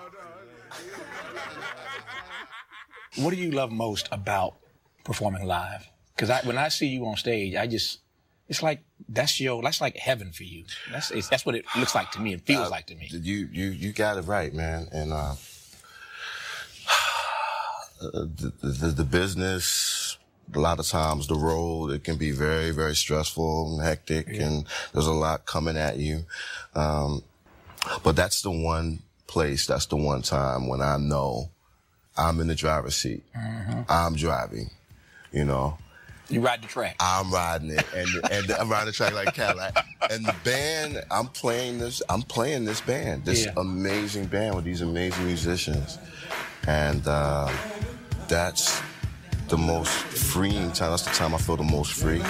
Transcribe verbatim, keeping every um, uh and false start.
What do you love most about performing live? Because I, when I see you on stage, I just, it's like, that's your, that's like heaven for you. That's it's, that's what it looks like to me and feels uh, like to me. You, you, you got it right, man. And, uh, the, the, the business, a lot of times the road, it can be very, very stressful and hectic, yeah. and there's a lot coming at you. Um, but that's the one place, that's the one time when I know I'm in the driver's seat. Mm-hmm. I'm driving, you know. You ride the track. I'm riding it, and and I'm riding the track like Cadillac. And the band, I'm playing this. I'm playing this band, this yeah. amazing band with these amazing musicians, and uh, that's the most freeing time. That's the time I feel the most free.